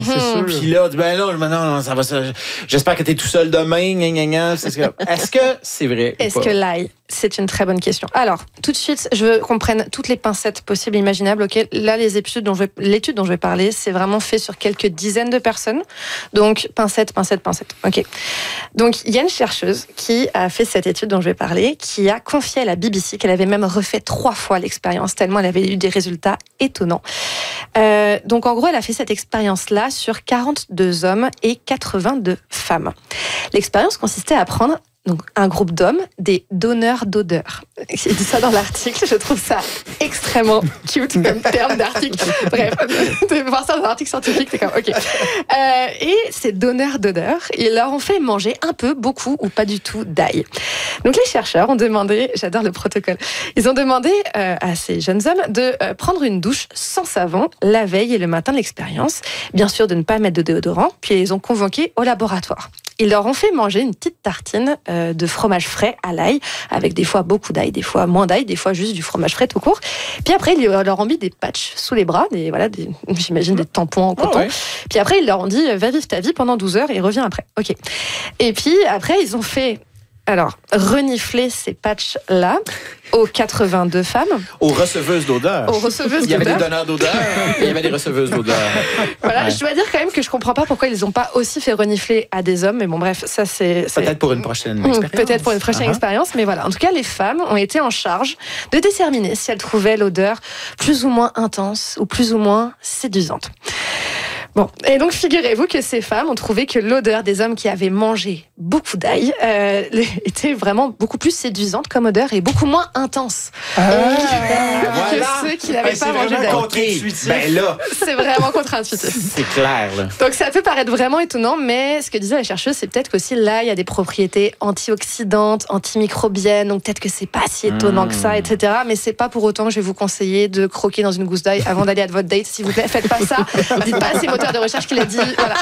C'est sûr. Puis là, ben non, non, ça va, j'espère que t'es tout seul demain, Est-ce que c'est vrai? Est-ce que l'ail, c'est une très bonne question. Alors, tout de suite, je veux qu'on prenne toutes les pincettes possibles et imaginables. Okay, là, l'étude dont je vais parler, c'est vraiment fait sur quelques dizaines de personnes. Donc, pincettes. Ok. Donc, il y a une chercheuse qui a fait cette étude dont je vais parler, qui a confié à la BBC qu'elle avait même refait 3 fois l'expérience, tellement elle avait eu des résultats étonnants. Donc, en gros, elle a fait cette expérience-là sur 42 hommes et 82 femmes. L'expérience consistait à prendre donc un groupe d'hommes, des donneurs d'odeur. J'ai dit ça dans l'article, je trouve ça extrêmement cute comme terme d'article. Bref, de voir ça dans un article scientifique, c'est comme ok. Et ces donneurs d'odeur, ils leur ont fait manger un peu, beaucoup ou pas du tout d'ail. Donc les chercheurs ont demandé, j'adore le protocole, ils ont demandé à ces jeunes hommes de prendre une douche sans savon la veille et le matin de l'expérience, bien sûr de ne pas mettre de déodorant, puis ils les ont convoqués au laboratoire. Ils leur ont fait manger une petite tartine de fromage frais à l'ail, avec des fois beaucoup d'ail, des fois moins d'ail, des fois juste du fromage frais tout court. Puis après, ils leur ont mis des patchs sous les bras, j'imagine des tampons en coton. Oh ouais. Puis après, ils leur ont dit, va vivre ta vie pendant 12 heures et reviens après. Ok. Et puis après, ils ont fait renifler ces patchs-là aux 82 femmes. Aux receveuses d'odeur. Il y avait des donneurs d'odeur et il y avait des receveuses d'odeur. Voilà, ouais. Je dois dire quand même que je comprends pas pourquoi ils n'ont pas aussi fait renifler à des hommes, mais bon bref, ça c'est... Peut-être pour une prochaine expérience. Peut-être pour une prochaine expérience, mais voilà. En tout cas, les femmes ont été en charge de déterminer si elles trouvaient l'odeur plus ou moins intense ou plus ou moins séduisante. Bon, et donc figurez-vous que ces femmes ont trouvé que l'odeur des hommes qui avaient mangé beaucoup d'ail était vraiment beaucoup plus séduisante comme odeur et beaucoup moins intense que ceux qui n'avaient pas mangé d'ail. Ben là, c'est vraiment contre-intuitif. C'est clair. Là. Donc ça peut paraître vraiment étonnant, mais ce que disait la chercheuse, c'est peut-être qu'aussi l'ail a des propriétés antioxydantes, antimicrobiennes, donc peut-être que c'est pas si étonnant que ça, etc. Mais c'est pas pour autant que je vais vous conseiller de croquer dans une gousse d'ail avant d'aller à votre date, s'il vous plaît. Faites pas ça. Dites pas c'est moteur de recherche qui l'a dit. Voilà.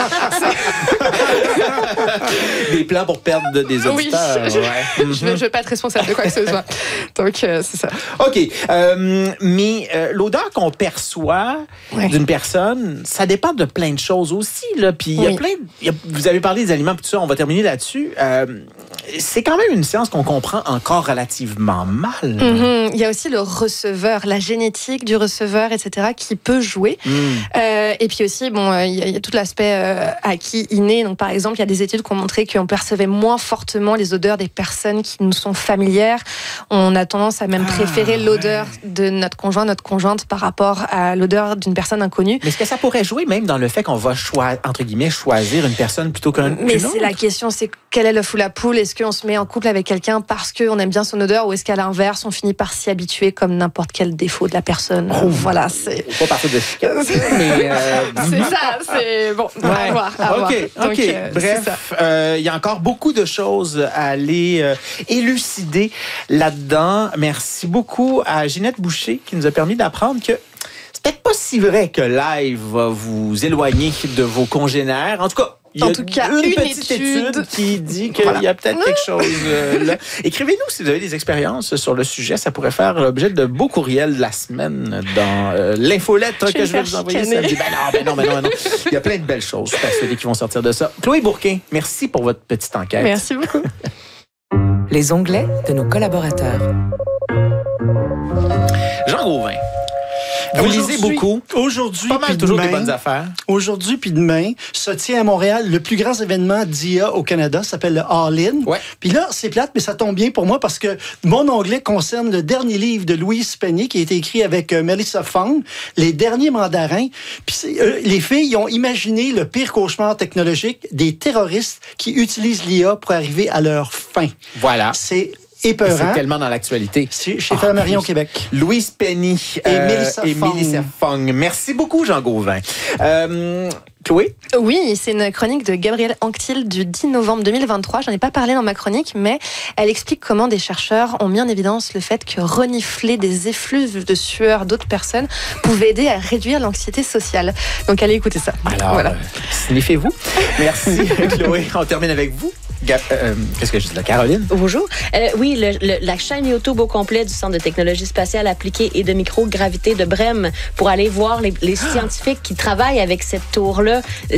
Des plans pour perdre des auditeurs. Oui, je vais pas être responsable de quoi que ce soit. Donc, c'est ça. OK. Mais l'odeur qu'on perçoit d'une personne, ça dépend de plein de choses aussi. Là. Puis il y a vous avez parlé des aliments, puis tout ça, on va terminer là-dessus. C'est quand même une science qu'on comprend encore relativement mal. Il y a aussi le receveur, la génétique du receveur, etc., qui peut jouer. Et puis aussi, il y a tout l'aspect acquis, inné. Donc, par exemple, il y a des études qui ont montré qu'on percevait moins fortement les odeurs des personnes qui nous sont familières. On a tendance à même préférer l'odeur de notre conjoint, notre conjointe par rapport à l'odeur d'une personne inconnue. Mais est-ce que ça pourrait jouer même dans le fait qu'on va, entre guillemets, choisir une personne plutôt qu'une autre? Mais c'est la question, c'est quel est l'œuf ou la poule? Est-ce qu'on se met en couple avec quelqu'un parce qu'on aime bien son odeur ou est-ce qu'à l'inverse, on finit par s'y habituer comme n'importe quel défaut de la personne? Voilà, c'est... Pas partir de mais c'est ça, c'est... Bon, à voir. OK. Donc, bref, il y a encore beaucoup de choses à aller élucider là-dedans. Merci beaucoup à Ginette Boucher qui nous a permis d'apprendre que c'est peut-être pas si vrai que l'ail va vous éloigner de vos congénères. En tout cas, il y a une petite étude qui dit qu'il y a peut-être quelque chose là. Écrivez-nous si vous avez des expériences sur le sujet. Ça pourrait faire l'objet de beaux courriels de la semaine dans l'infolettre que je vais vous envoyer samedi. Ben non. Il y a plein de belles choses. Je suis persuadée qui vont sortir de ça. Chloé Bourquin, merci pour votre petite enquête. Merci beaucoup. Les onglets de nos collaborateurs. Jean Gauvin. Vous lisez beaucoup. Aujourd'hui, pas mal toujours demain, des bonnes affaires. Aujourd'hui puis demain, se tient à Montréal le plus grand événement d'IA au Canada, ça s'appelle le All-In. Ouais. Puis là, c'est plate, mais ça tombe bien pour moi parce que mon onglet concerne le dernier livre de Louise Penny qui a été écrit avec Melissa Fong, Les derniers mandarins. Puis les filles ont imaginé le pire cauchemar technologique des terroristes qui utilisent l'IA pour arriver à leur fin. Voilà. C'est épeurant. C'est tellement dans l'actualité. C'est chez Flammarion Québec. Louise Penny et Melissa Fong. Merci beaucoup, Jean Gauvin. Chloé? Oui, c'est une chronique de Gabrielle Anctil du 10 novembre 2023. J'en ai pas parlé dans ma chronique, mais elle explique comment des chercheurs ont mis en évidence le fait que renifler des effluves de sueur d'autres personnes pouvait aider à réduire l'anxiété sociale. Donc allez écouter ça. Alors, voilà. Sniffez-vous. Merci, Chloé. On termine avec vous. Qu'est-ce que je dis là, Caroline? Bonjour. Oui, la chaîne YouTube au complet du Centre de technologie spatiale appliquée et de microgravité de Brême pour aller voir les scientifiques qui travaillent avec cette tour-là.